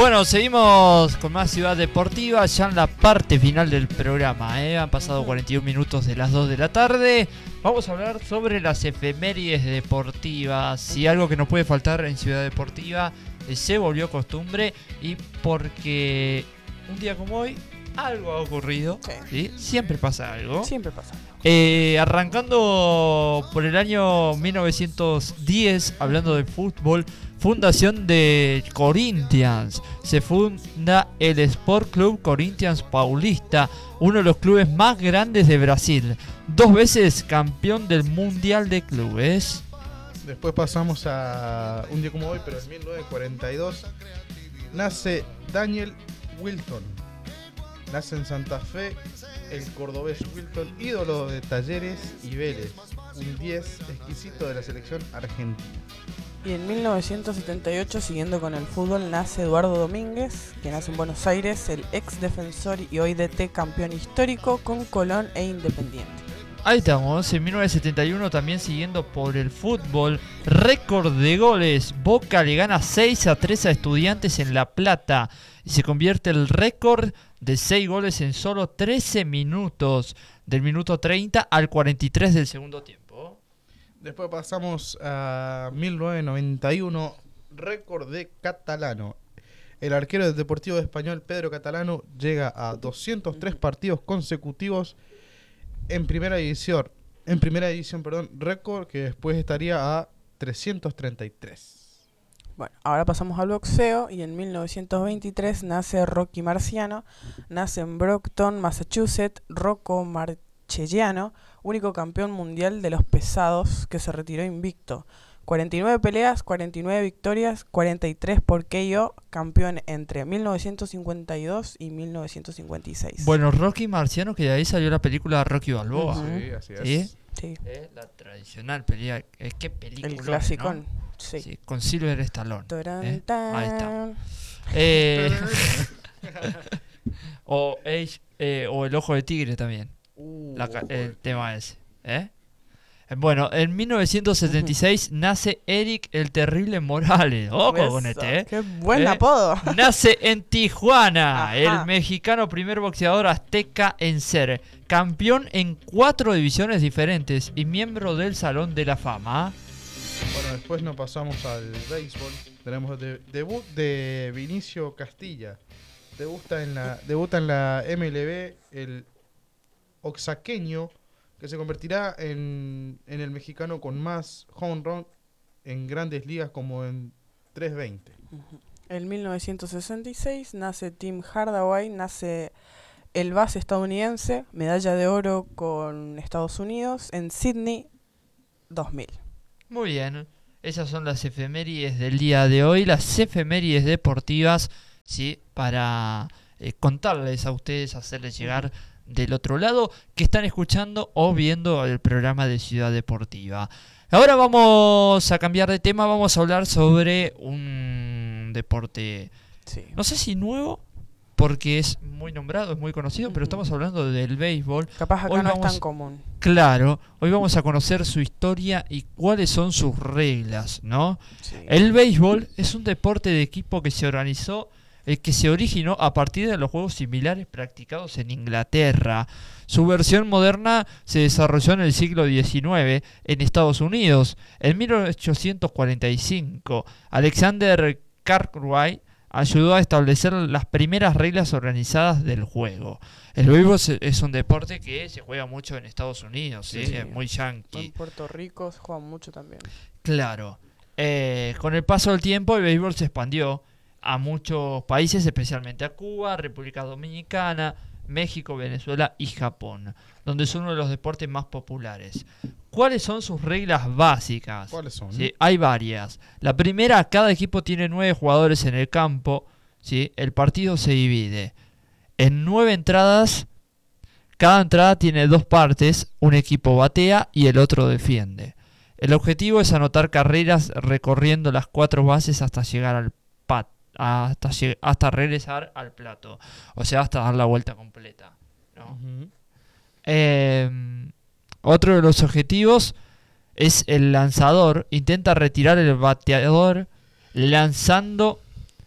Bueno, seguimos con más Ciudad Deportiva, ya en la parte final del programa, Han pasado 41 minutos de las 2 de la tarde. Vamos a hablar sobre las efemérides deportivas y algo que no puede faltar en Ciudad Deportiva. Se volvió costumbre y porque un día como hoy algo ha ocurrido, ¿sí? Siempre pasa algo. Siempre pasa algo. Arrancando por el año 1910, hablando de fútbol, fundación de Corinthians. Se funda el Sport Club Corinthians Paulista, uno de los clubes más grandes de Brasil. 2 veces campeón del Mundial de Clubes. Después pasamos a un día como hoy, pero en 1942, nace Daniel Wilton. Nace en Santa Fe el cordobés Wilton, ídolo de Talleres y Vélez, un 10 exquisito de la selección argentina. Y en 1978, siguiendo con el fútbol, nace Eduardo Domínguez, que nace en Buenos Aires, el ex defensor y hoy DT campeón histórico con Colón e Independiente. Ahí estamos, en 1971 también siguiendo por el fútbol, récord de goles. Boca le gana 6-3 a Estudiantes en La Plata y se convierte el récord de 6 goles en solo 13 minutos, del minuto 30 al 43 del segundo tiempo. Después pasamos a 1991, récord de Catalano. El arquero del Deportivo Español, Pedro Catalano, llega a 203 partidos consecutivos en primera división, récord que después estaría a 333. Bueno, ahora pasamos al boxeo y en 1923 nace Rocky Marciano, nace en Brockton, Massachusetts, Rocco Marcelliano, único campeón mundial de los pesados que se retiró invicto. 49 peleas, 49 victorias, 43 por KO, campeón entre 1952 y 1956. Bueno, Rocky Marciano, que de ahí salió la película Rocky Balboa. Sí, así es. ¿Sí? Sí. La tradicional pelea. ¿Qué película? El clasicón. ¿No? Sí. Sí, con Sylvester Stallone. Ahí está. O El Ojo de Tigre también. El tema ese. Bueno, en 1976 nace Eric el Terrible Morales. Ojo con este, Qué buen apodo. Nace en Tijuana. Ajá. El mexicano primer boxeador azteca en ser campeón en 4 divisiones diferentes y miembro del Salón de la Fama. Bueno, después nos pasamos al béisbol. Tenemos debut de Vinicio Castilla. Debuta en la MLB el oaxaqueño, que se convertirá en el mexicano con más home run en grandes ligas, como en 320. En 1966 nace Tim Hardaway, nace el base estadounidense, medalla de oro con Estados Unidos en Sydney 2000. Muy bien, esas son las efemérides del día de hoy, las efemérides deportivas, ¿sí? Para contarles a ustedes, hacerles llegar del otro lado que están escuchando o viendo el programa de Ciudad Deportiva. Ahora vamos a cambiar de tema, vamos a hablar sobre un deporte, no sé si nuevo, porque es muy nombrado, es muy conocido, pero estamos hablando del béisbol. Capaz acá no es tan común. Claro, hoy vamos a conocer su historia y cuáles son sus reglas, ¿no? Sí. El béisbol es un deporte de equipo que se originó a partir de los juegos similares practicados en Inglaterra. Su versión moderna se desarrolló en el siglo XIX en Estados Unidos. En 1845, Alexander Cartwright ayudó a establecer las primeras reglas organizadas del juego. El béisbol es un deporte que se juega mucho en Estados Unidos, ¿sí? Es muy yankee. En Puerto Rico se juega mucho también. Claro. Con el paso del tiempo, el béisbol se expandió a muchos países, especialmente a Cuba, República Dominicana, México, Venezuela y Japón, donde son uno de los deportes más populares. ¿Cuáles son sus reglas básicas? ¿Cuáles son? ¿Sí? Hay varias. La primera, cada equipo tiene 9 jugadores en el campo, ¿sí? El partido se divide en 9 entradas. Cada entrada tiene 2 partes, un equipo batea y el otro defiende. El objetivo es anotar carreras recorriendo las 4 bases hasta llegar al pat, hasta regresar al plato, o sea, hasta dar la vuelta completa, ¿no? Otro de los objetivos es el lanzador. Intenta retirar el bateador lanzando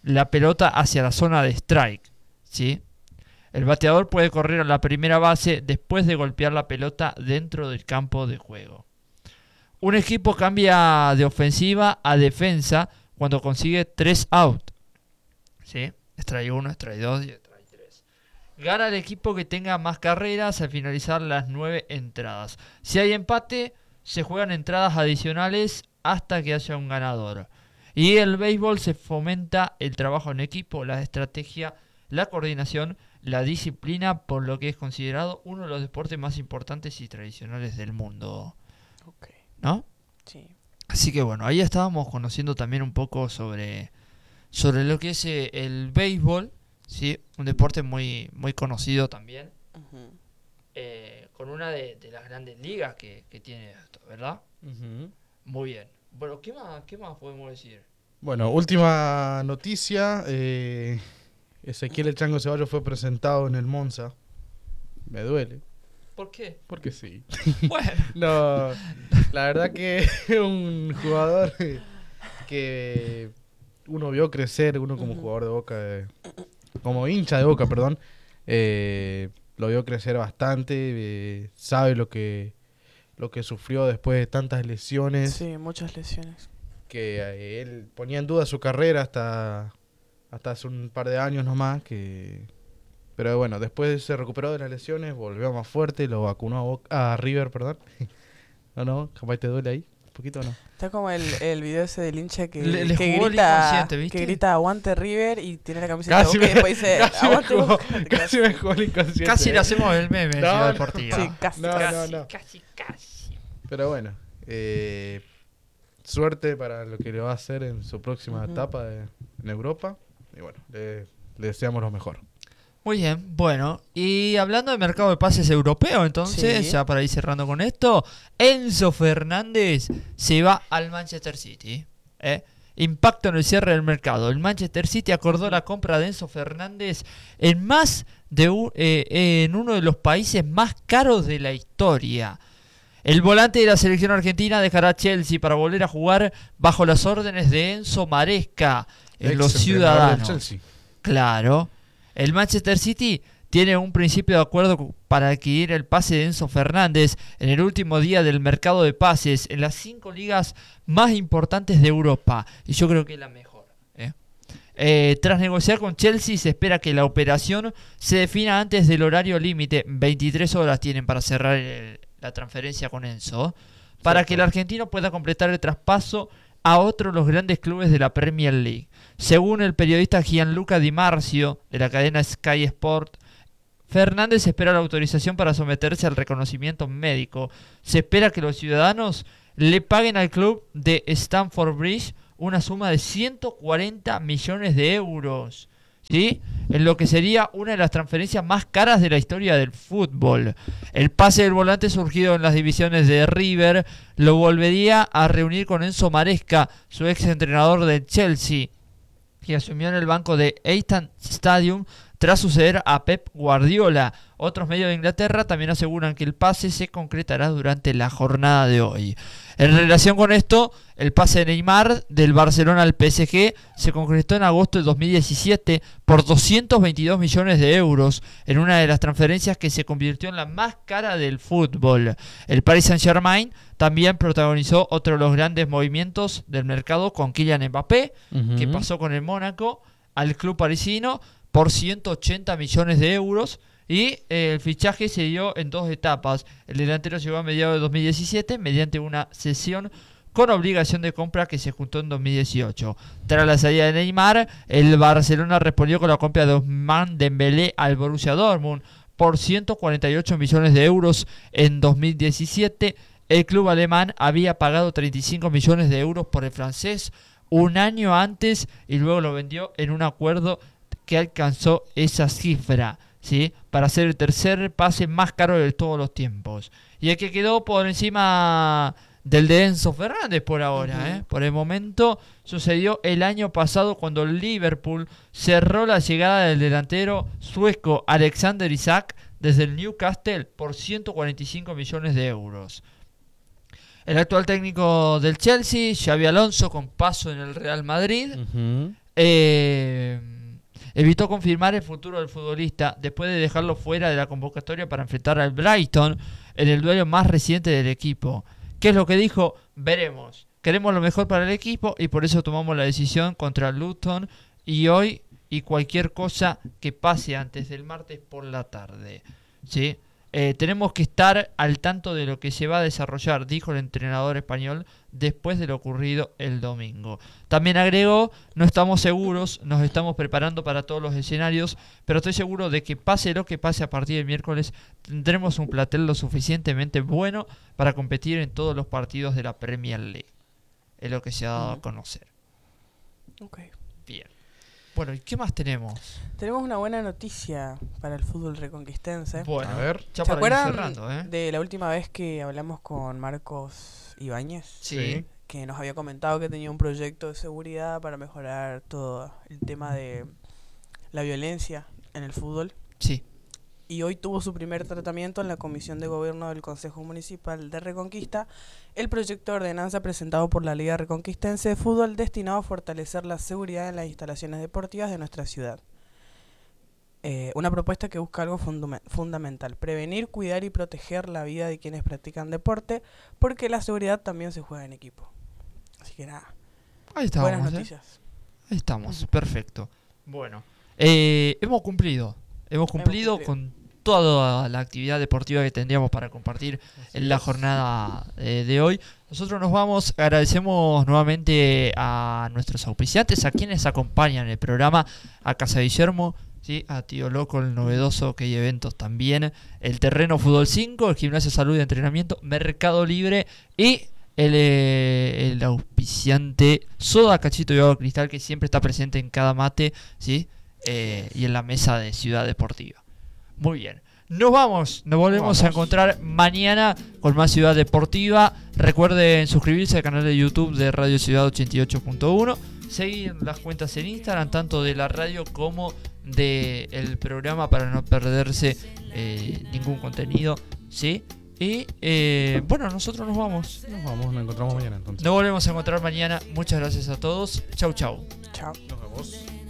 la pelota hacia la zona de strike, ¿sí? El bateador puede correr a la primera base después de golpear la pelota dentro del campo de juego. Un equipo cambia de ofensiva a defensa cuando consigue 3 outs, ¿sí? Strike 1, strike 2 y strike 3. Gana el equipo que tenga más carreras al finalizar las 9 entradas. Si hay empate, se juegan entradas adicionales hasta que haya un ganador. Y en el béisbol se fomenta el trabajo en equipo, la estrategia, la coordinación, la disciplina, por lo que es considerado uno de los deportes más importantes y tradicionales del mundo. Ok. ¿No? Sí. Así que bueno, ahí estábamos conociendo también un poco sobre lo que es el béisbol, ¿sí? Un deporte muy, muy conocido también, Ujú. con una de las grandes ligas que tiene esto, ¿verdad? Muy bien. Bueno, ¿qué más podemos decir? Bueno, última noticia. Ezequiel El Chango Ceballos fue presentado en el Monza. Me duele, ¿Por qué? porque sí. Bueno, No, la verdad que es un jugador que uno vio crecer, uno como jugador de Boca, como hincha de Boca, perdón, lo vio crecer bastante, sabe lo que sufrió después de tantas lesiones, Sí, muchas lesiones. que él ponía en duda su carrera hasta hace un par de años nomás, pero bueno, después se recuperó de las lesiones, volvió más fuerte, lo vacunó a River, perdón. No, capaz te duele ahí, un poquito o no. Está como el video ese del hincha que, Le que jugó el grita, inconsciente, ¿viste? que grita aguante River y tiene la camiseta Casi de Boca y me- después dice casi me aguante jugó- Boca. Casi me jugó el inconsciente. casi le hacemos el meme de No, Ciudad no. Deportiva. Sí, casi. No. Casi. Pero bueno, suerte para lo que le va a hacer en su próxima Ujú. etapa en Europa. Y bueno, le deseamos lo mejor. Muy bien, bueno, y hablando de mercado de pases europeo, entonces, Sí. ya para ir cerrando con esto, Enzo Fernández se va al Manchester City. Impacto en el cierre del mercado. El Manchester City acordó la compra de Enzo Fernández en en uno de los países más caros de la historia. El volante de la selección argentina dejará Chelsea para volver a jugar bajo las órdenes de Enzo Maresca en los Ex entrenador del Ciudadanos. Chelsea. Claro. El Manchester City tiene un principio de acuerdo para adquirir el pase de Enzo Fernández en el último día del mercado de pases en las 5 ligas más importantes de Europa. Y yo creo que es la mejor. Tras negociar con Chelsea, se espera que la operación se defina antes del horario límite. 23 horas tienen para cerrar la transferencia con Enzo, para Cierto. que el argentino pueda completar el traspaso a otro de los grandes clubes de la Premier League. Según el periodista Gianluca Di Marzio de la cadena Sky Sport, Fernández espera la autorización para someterse al reconocimiento médico. Se espera que los ciudadanos le paguen al club de Stamford Bridge una suma de 140 millones de euros, ¿sí? En lo que sería una de las transferencias más caras de la historia del fútbol. El pase del volante surgido en las divisiones de River lo volvería a reunir con Enzo Maresca, su ex entrenador del Chelsea, que asumió en el banco de Etihad Stadium tras suceder a Pep Guardiola. Otros medios de Inglaterra también aseguran que el pase se concretará durante la jornada de hoy. En relación con esto, el pase de Neymar del Barcelona al PSG se concretó en agosto de 2017 por 222 millones de euros, en una de las transferencias que se convirtió en la más cara del fútbol. El Paris Saint-Germain también protagonizó otro de los grandes movimientos del mercado con Kylian Mbappé, que pasó con el Mónaco al club parisino por 180 millones de euros. Y el fichaje se dio en 2 etapas. El delantero llegó a mediados de 2017 mediante una cesión con obligación de compra que se juntó en 2018. Tras la salida de Neymar, el Barcelona respondió con la compra de Ousmane Dembélé al Borussia Dortmund por 148 millones de euros en 2017. El club alemán había pagado 35 millones de euros por el francés un año antes y luego lo vendió en un acuerdo que alcanzó esa cifra, ¿sí? Para ser el tercer pase más caro de todos los tiempos. Y el que quedó por encima del de Enzo Fernández por ahora, por el momento, sucedió el año pasado cuando el Liverpool cerró la llegada del delantero sueco Alexander Isak desde el Newcastle por 145 millones de euros. El actual técnico del Chelsea, Xabi Alonso, con paso en el Real Madrid, evitó confirmar el futuro del futbolista después de dejarlo fuera de la convocatoria para enfrentar al Brighton en el duelo más reciente del equipo. ¿Qué es lo que dijo? Veremos. Queremos lo mejor para el equipo y por eso tomamos la decisión contra el Luton y hoy y cualquier cosa que pase antes del martes por la tarde. ¿Sí? Tenemos que estar al tanto de lo que se va a desarrollar, dijo el entrenador español después de lo ocurrido el domingo. También agregó, no estamos seguros, nos estamos preparando para todos los escenarios, pero estoy seguro de que pase lo que pase a partir del miércoles, tendremos un plantel lo suficientemente bueno para competir en todos los partidos de la Premier League. Es lo que se ha dado a conocer. Ok. Bien. Bueno, ¿y qué más tenemos? Tenemos una buena noticia para el fútbol reconquistense. Bueno, A ver. ya ¿Se para ir acuerdan cerrando, de la última vez que hablamos con Marcos Ibáñez? Sí. Que nos había comentado que tenía un proyecto de seguridad para mejorar todo el tema de la violencia en el fútbol. Sí. Y hoy tuvo su primer tratamiento en la Comisión de Gobierno del Consejo Municipal de Reconquista, el proyecto de ordenanza presentado por la Liga Reconquistense de Fútbol destinado a fortalecer la seguridad en las instalaciones deportivas de nuestra ciudad. Una propuesta que busca algo fundamental: prevenir, cuidar y proteger la vida de quienes practican deporte, porque la seguridad también se juega en equipo. Así que nada, Ahí estamos. buenas noticias. Ahí estamos, perfecto. Bueno, hemos cumplido con toda la actividad deportiva que tendríamos para compartir en la jornada de hoy. Nosotros nos vamos, agradecemos nuevamente a nuestros auspiciantes, a quienes acompañan el programa, a Casa Guillermo, ¿sí? A Tío Loco, el novedoso, que hay eventos también, el Terreno Fútbol 5, el Gimnasio Salud y Entrenamiento, Mercado Libre y el auspiciante Soda Cachito y Agua Cristal, que siempre está presente en cada mate, ¿sí? Y en la mesa de Ciudad Deportiva. Muy bien. Nos volvemos a encontrar mañana con más Ciudad Deportiva. Recuerden suscribirse al canal de YouTube de Radio Ciudad 88.1. Seguir las cuentas en Instagram, tanto de la radio como del programa, para no perderse ningún contenido, ¿sí? Y bueno, nosotros nos vamos. Nos encontramos mañana entonces. Nos volvemos a encontrar mañana. Muchas gracias a todos. Chau, chau. Chao. Nos vemos.